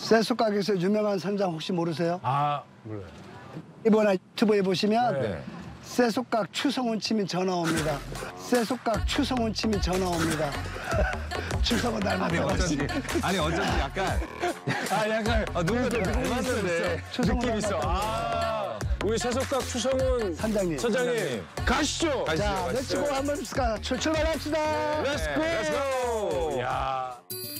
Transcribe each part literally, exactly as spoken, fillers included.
세숫가게에서 유명한 선장 혹시 모르세요? 아, 몰라요. 이번에 유튜브에 보시면 네. 세숫각 추성훈 치면 전화 옵니다. 세숫각 추성훈 치면 전화 옵니다. 추성훈 아니 닮았다고. 어쩐지 아니 어쩐지 약간 아, 약간 아 누군가 좀 닮았는데 추성훈 느낌 있어. 아, 우리 세속각 추성훈 선장님. 선장님 가시죠. 가시죠. 자, 가시죠. 렛츠고 한번 습시다 출, 출발합시다. 렛츠고. 렛츠고. 야.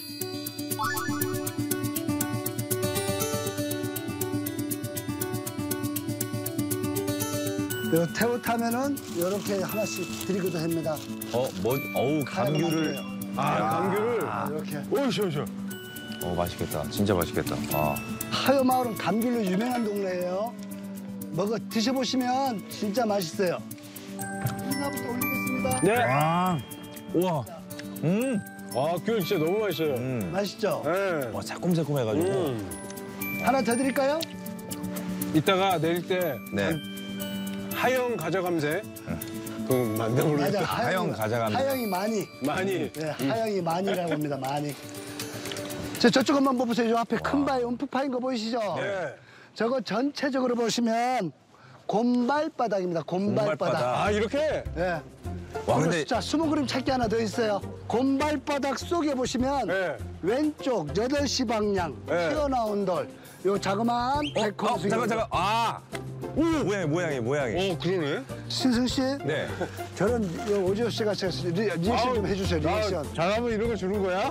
요 태우 타면은 이렇게 하나씩 드리기도 합니다. 어뭐 어우 감귤을 아, 감귤을. 이렇게. 오, 쉬어, 쉬어. 어 맛있겠다 진짜 맛있겠다 아 하여마을은 감귤로 유명한 동네예요. 먹어 드셔보시면 진짜 맛있어요. 하나부터 올리겠습니다. 네. 아, 우와 음, 아, 귤 진짜 너무 맛있어요. 음. 맛있죠? 네. 와 새콤새콤해가지고 음. 하나 더 드릴까요? 이따가 내릴 때 네 하영 가져감새 그 만들어 맞아. 하영 가져가면 하영이 많이. 많이. 네, 하영이 많이라고 합니다. 많이. 저 저쪽 한번 보세요. 저 앞에 큰 바위 움푹 파인 거 보이시죠? 네. 저거 전체적으로 보시면 곰발바닥입니다. 곰발바닥. 곰발바닥. 아, 이렇게? 네. 와, 그리고 근데- 자, 숨은 그림 찾기 하나 더 있어요. 곰발바닥 속에 보시면 네. 왼쪽 여덟 시 방향 네. 튀어나온 돌. 요 자그마한 어, 어 백홈수기. 잠깐 잠깐 아 오, 모양이 모양이 모양이 어, 그러네. 신승 씨, 네 저런 요 오지호 씨가 저 리, 리액션 좀 해주세요. 리액션. 잘하면 이런 거 주는 거야?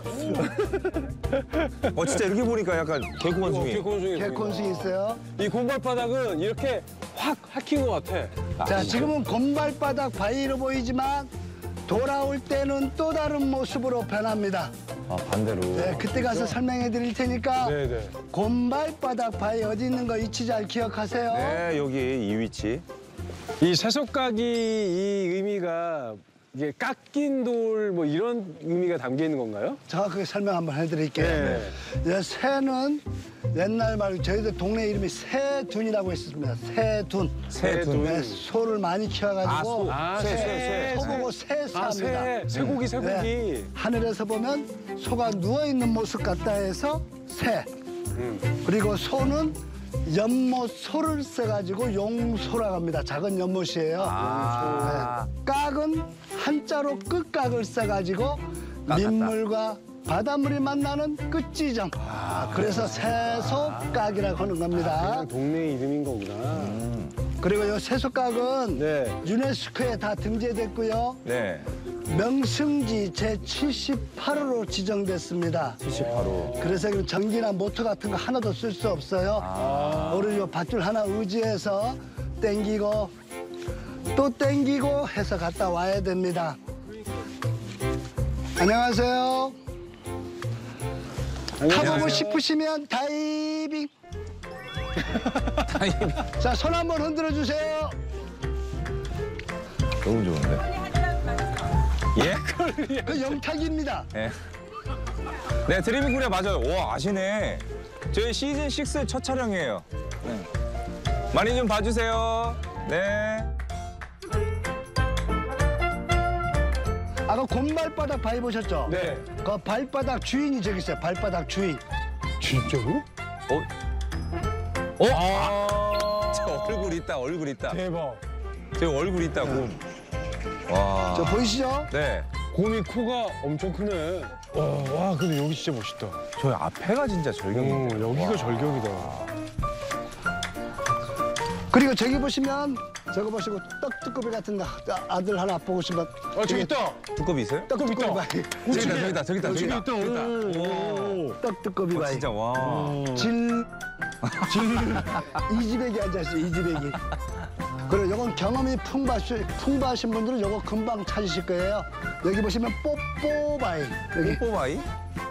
어 진짜 이렇게 보니까 약간 개구원숭이 개콘숭이. 개콘승이 있어요. 이 곰발바닥은 이렇게 확 학힌 것 같아. 자, 지금은 곰발바닥 바위로 보이지만 돌아올 때는 또 다른 모습으로 변합니다. 아 반대로 네, 그때 가서 설명해 드릴 테니까 네네. 곰발바닥 바위 어디 있는 거 잊지 잘 기억하세요. 네 여기 이 위치 이 세속각이 이 의미가 이게 깎인 돌 뭐 이런 의미가 담겨 있는 건가요? 정확하게 설명 한번 해드릴게요. 네. 새는 옛날 말 저희들 동네 이름이 새둔이라고 했습니다. 새둔. 새둔. 네, 소를 많이 키워가지고 아, 새, 새, 새, 새. 소보고 아, 새사입니다. 새, 쇠고기, 쇠고기. 네. 하늘에서 보면 소가 누워 있는 모습 같다 해서 새. 음. 그리고 소는 연못 소를 써가지고 용소라고 합니다. 작은 연못이에요. 아. 네. 깍은 한자로 끝깍을 써가지고 민물과 바닷물이 만나는 끝지점. 그래서 새소깍이라고 하는 겁니다. 그냥 동네 이름인 거구나. 그리고 이 새소깍은 네. 유네스코에 다 등재됐고요. 네 명승지 제칠십팔 호로 지정됐습니다. 칠십팔 호 그래서 지금 전기나 모터 같은 거 하나도 쓸 수 없어요. 오로지 요 밧줄 하나 의지해서 땡기고 또 땡기고 해서 갔다 와야 됩니다. 안녕하세요. 타보고 싶으시면 다이빙. 타이밍 자, 손 한번 흔들어 주세요. 너무 좋은데 예? 그 영탁입니다. 네. 네, 드리밍 코리아 맞아요. 와, 아시네. 저희 시즌 육 첫 촬영이에요. 네. 많이 좀 봐주세요. 네. 아까 곰발바닥 바위 보셨죠? 네. 그 발바닥 주인이 저기 있어요. 발바닥 주인. 진짜로? 어? 어? 아, 저 얼굴 있다, 얼굴 있다. 대박. 저 얼굴 있다, 곰. 와. 저 보이시죠? 네. 곰이 코가 엄청 크네. 와, 와, 근데 여기 진짜 멋있다. 저 앞에가 진짜 오, 절경인데. 여기가 와. 절경이다. 그리고 저기 보시면 저거 보시고 떡두꺼비 같은 아- 아들 하나 보고 싶으면 아, 저기 있다. 두꺼비 있어요? 떡두꺼비 있다. 바위. 저기 있다, 저기 있다, 저기 있다, 저기 있다. 저기 있다. 오. 떡두꺼비 와, 바위. 진짜, 와. 질, 질, 이지백이 앉아있어요, 이지백이. 그리고 이건 경험이 풍부하시, 풍부하신 분들은 이거 금방 찾으실 거예요. 여기 보시면 뽀뽀바위. 여기. 뽀뽀바이?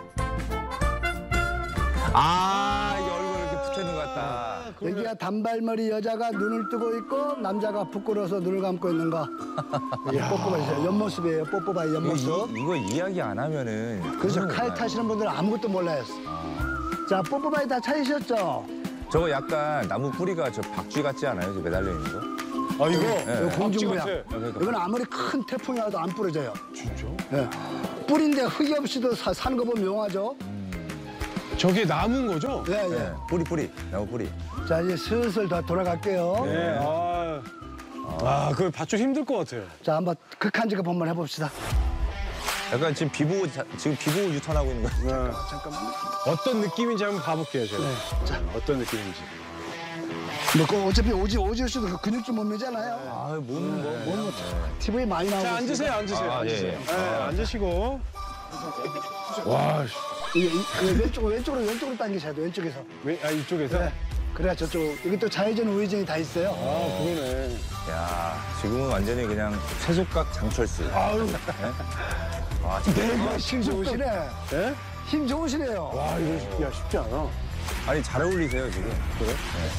아, 이게 얼굴 이렇게 붙어 있는 것 같다. 여기가 단발머리 여자가 눈을 뜨고 있고 남자가 부끄러워서 눈을 감고 있는 거. 여기 뽀뽀바위죠. 옆모습이에요, 뽀뽀바위 이거, 옆모습. 이, 이거 이야기 안 하면은. 그래서 모르는 카이 거예요. 타시는 분들은 아무것도 몰라요. 자, 뽀뽀바위 다 찾으셨죠? 저거 약간 나무 뿌리가 저 박쥐 같지 않아요? 저 매달려 있는 거? 아, 이거? 네. 이거 공중부양. 박쥐 같아. 그러니까. 이건 아무리 큰 태풍이 와도 안 부러져요. 진짜? 예. 뿌린데 흙이 없이도 사, 사는 거 보면 용하죠? 저게 나무인 거죠? 예, 예. 네. 뿌리 뿌리 나무 뿌리. 자, 이제 슬슬 다 돌아갈게요. 네. 아, 아, 그 밧줄 힘들 것 같아요. 자, 한번 극한 직업 한번 해봅시다. 약간 지금 비보 자- 지금 비보 유턴하고 있는 거예요. 네. 잠깐만요. 어떤 느낌인지 한번 봐볼게요, 제가. 네. 자, 어떤 느낌인지. 뭐, 그 어차피 오지, 오지호 씨도 그 근육질 몸매잖아요. 아, 몸 뭐. 몸 뭐, 티비에 많이 나오고. 자, 앉으세요, 앉으세요. 아, 예, 앉으세요. 예. 네, 앉으시고. 와, 씨. 이게, 이- 이게 왼쪽으로, 왼쪽으로, 왼쪽으로 당기셔야 돼, 왼쪽에서. 왜, 아, 이쪽에서? 네. 그래야 저쪽, 여기 또 좌회전, 우회전이 다 있어요. 아, 그러네. 야, 지금은 완전히 그냥 세속각 장철수. 아유, 아, 진짜. 네, 힘 좋으시네. 예? 힘 좋으시네요. 와, 이거 야, 쉽지 않아. 아니 잘 어울리세요 지금. 그래?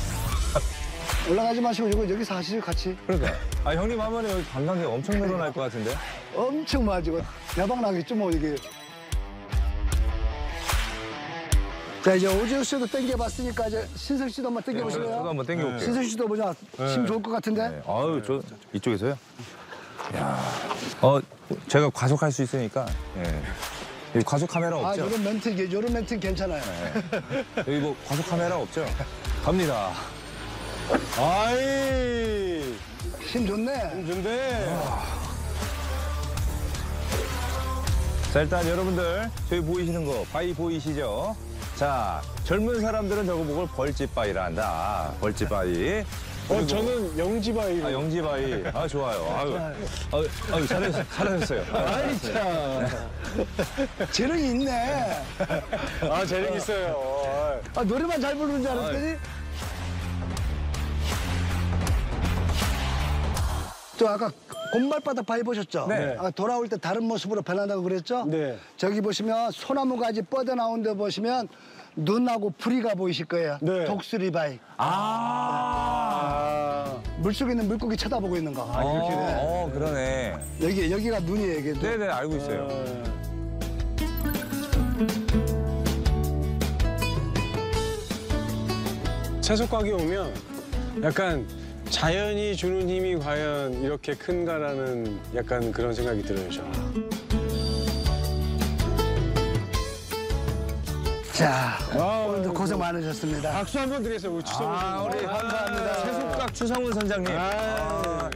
올라가지 마시고 이거 여기서 하시죠, 같이. 그러니까. 아 형님 하면은 여기 관광객 엄청 늘어날 것 같은데. 엄청 맞이고 대박 나겠죠, 뭐, 이게. 자, 이제 오지호 씨도 땡겨봤으니까 이제 신성 씨도 한번 저도 땡겨보실래요? 한번 땡겨볼게요. 신성 씨도 보자. 힘 좋을 것 같은데? 네. 아유 저 이쪽에서요? 야. 어 제가 과속할 수 있으니까. 예. 여기 과속 카메라 아, 없죠? 요런 멘트, 요런 멘트 괜찮아요. 여기 뭐 과속 카메라 없죠? 갑니다. 아이, 힘 좋네. 힘든데. 자 일단 여러분들 저기 보이시는 거 바위 보이시죠? 자 젊은 사람들은 저거 보고 벌집바위라 한다. 벌집바위. 어, 그리고- 저는 영지바위로. 아 영지바위. 아 좋아요. 아유, 아유, 아유 잘하셨, 잘하셨어요. 아이, 참. 재능이 있네. 아, 재능 있어요. 아, 노래만 잘 부르는 줄 알았더니. 저 아까 곰발바닥 바위 보셨죠? 네. 아, 돌아올 때 다른 모습으로 변한다고 그랬죠? 네. 저기 보시면 소나무 가지 뻗어나온 데 보시면 눈하고 부리가 보이실 거예요. 네. 독수리 바위. 아. 물속에 있는 물고기 쳐다보고 있는 거. 아, 이렇게 돼. 어, 그러네. 여기, 여기가 눈이에요, 이게. 네네, 알고 있어요. 채석각이 오면 약간 자연이 주는 힘이 과연 이렇게 큰가라는 약간 그런 생각이 들어요, 저는. 자, 아, 오늘도 고생 많으셨습니다. 박수 한번 드리겠습니다, 우리 추성훈 아, 선생님. 우리 감사합니다. 채속각 추성훈 선장님. 아. 아.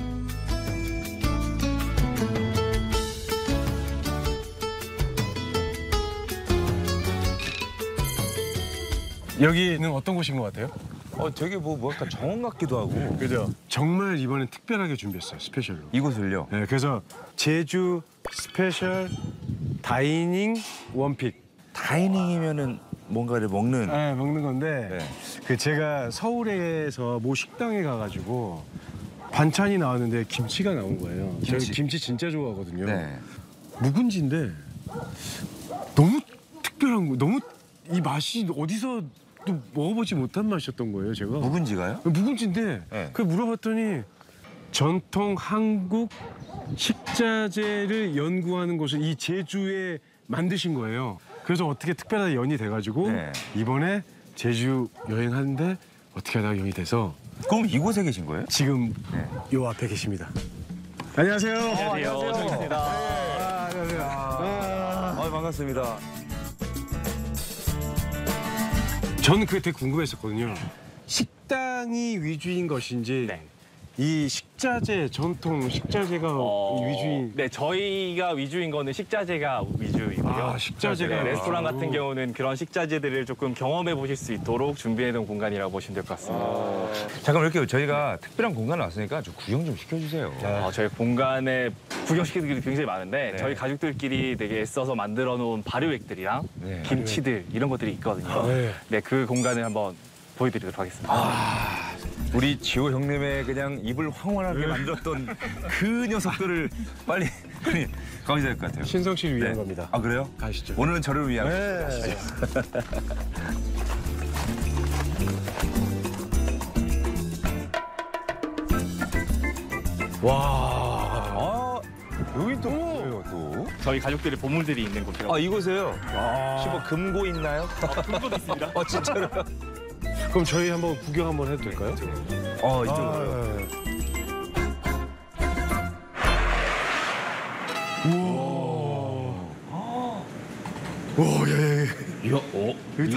여기는 어떤 곳인 것 같아요? 어, 되게 뭐, 뭐랄까 정원 같기도 하고. 그죠? 정말 이번엔 특별하게 준비했어요, 스페셜로. 이곳을요? 네, 그래서 제주 스페셜 다이닝 원픽. 다이닝이면은 뭔가를 먹는. 네, 먹는 건데 네. 그 제가 서울에서 모 식당에 가가지고 반찬이 나왔는데 김치가 나온 거예요. 저희 김치. 김치 진짜 좋아하거든요. 네. 묵은지인데 너무 특별한 거, 너무 이 맛이 어디서 또 먹어보지 못한 맛이었던 거예요, 제가. 묵은지가요? 묵은지인데 네. 그 물어봤더니 전통 한국 식자재를 연구하는 곳을 이 제주에 만드신 거예요. 그래서 어떻게 특별하게 연이 돼가지고 네. 이번에 제주 여행하는데 어떻게 하다가 연이 돼서 그럼 이곳에 계신 거예요? 지금 네. 요 앞에 계십니다. 안녕하세요. 안녕하세요. 반갑습니다. 아, 안녕하세요. 아, 반갑습니다. 저는 그게 되게 궁금했었거든요. 식당이 위주인 것인지 네. 이 식자재, 전통 식자재가 어, 위주인. 네, 저희가 위주인 거는 식자재가 위주이고요. 아, 식자재가. 네, 레스토랑 아. 같은 경우는 그런 식자재들을 조금 경험해 보실 수 있도록 준비해 놓은 공간이라고 보시면 될 것 같습니다. 잠깐 이렇게 저희가 특별한 공간에 왔으니까 좀 구경 좀 시켜주세요. 어, 저희 공간에 구경시키는 게 굉장히 많은데 네. 저희 가족들끼리 되게 애써서 만들어 놓은 발효액들이랑 네. 김치들 이런 것들이 있거든요. 네. 네, 그 공간을 한번 보여드리도록 하겠습니다. 우리 지호 형님의 그냥 입을 황홀하게 만들었던 그 녀석들을 빨리 빨리 가보셔야 될 것 같아요. 신성 씨를 위한 네. 겁니다. 아 그래요? 가시죠. 오늘은 저를 위한. 네. 아 여기 또 뭐예요 또? 저희 가족들의 보물들이 있는 곳이라고. 아 이곳에요? 혹시 뭐 금고 있나요? 금고도 있습니다. 어 진짜로요? 그럼 저희 한번 구경 한번 해도 될까요? 어 이쪽으로요. 아, 우와. 우와, 야, 야, 야. 이야, 어?